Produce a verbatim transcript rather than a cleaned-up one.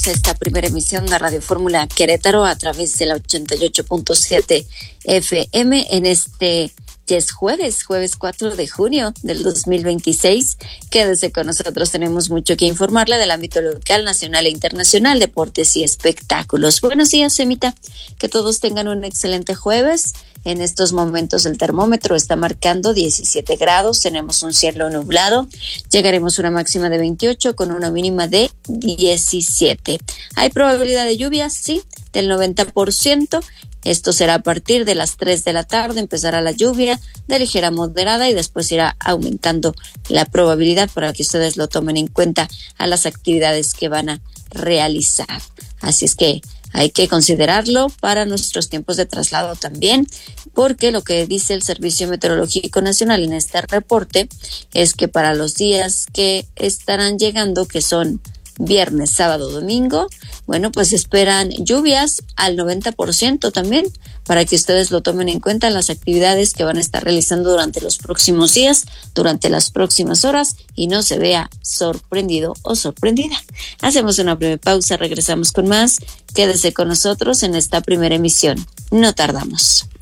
a esta primera emisión de Radio Fórmula Querétaro a través de la ochenta y ocho punto siete F M en este ya es jueves, jueves cuatro de junio del dos mil veintiséis. Quédese con nosotros, tenemos mucho que informarle del ámbito local, nacional e internacional, deportes y espectáculos. Buenos días, Semita, que todos tengan un excelente jueves. En estos momentos el termómetro está marcando diecisiete grados, tenemos un cielo nublado, llegaremos a una máxima de veintiocho con una mínima de diecisiete. ¿Hay probabilidad de lluvias? Sí, del noventa por ciento. Esto será a partir de las tres de la tarde, empezará la lluvia de ligera a moderada y después irá aumentando la probabilidad para que ustedes lo tomen en cuenta a las actividades que van a realizar. Así es que hay que considerarlo para nuestros tiempos de traslado también, porque lo que dice el Servicio Meteorológico Nacional en este reporte es que para los días que estarán llegando, que son viernes, sábado, domingo, bueno, pues esperan lluvias al noventa por ciento también, para que ustedes lo tomen en cuenta en las actividades que van a estar realizando durante los próximos días, durante las próximas horas, y no se vea sorprendido o sorprendida. Hacemos una breve pausa, regresamos con más. Quédese con nosotros en esta primera emisión. No tardamos.